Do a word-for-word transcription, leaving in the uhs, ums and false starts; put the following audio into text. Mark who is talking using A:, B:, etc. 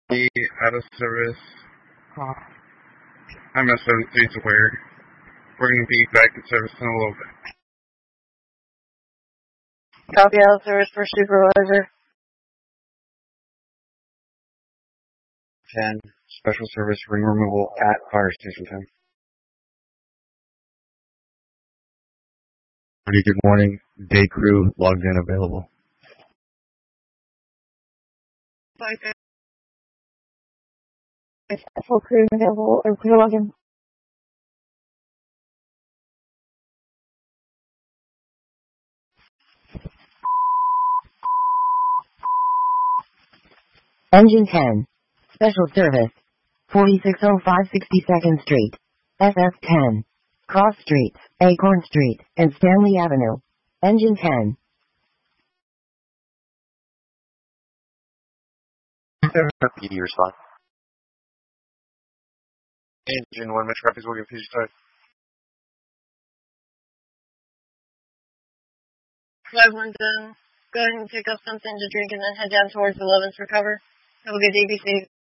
A: Be out of service. I'm S seven three aware. We're going to be back in service in a little bit.
B: Copy out of service for supervisor.
C: ten, special service ring removal at fire station ten. Good morning. Day crew logged in available.
B: Full crew available or clear login. Engine ten. Special service. forty-six oh five sixty-second Street. F F ten. Cross Street, Acorn Street, and Stanley Avenue. Engine ten.
C: P D response.
A: Engine one, Metro Rapids will get P G start.
B: Flight one done. Go ahead and pick up something to drink and then head down towards eleventh for cover. Have a good day, be safe.